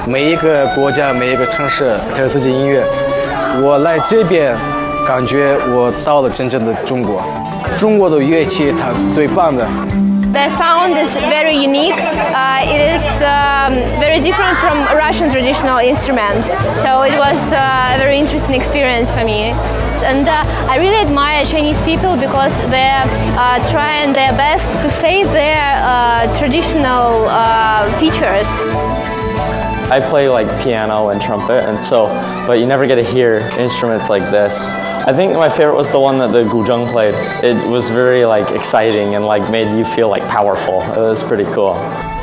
每一个国家、每一个城市还有自己音乐。我来这边，感觉我到了真正的中国。中国的乐器它最棒的。 The sound is very unique. It is very different from Russian traditional instruments. So it was a very interesting experience for me. And I really admire Chinese people because they're trying their best to save their traditional features. I play like piano and trumpet, and but you never get to hear instruments like this. I think my favorite was the one that the guzheng played. It was very like exciting and like made you feel like powerful. It was pretty cool.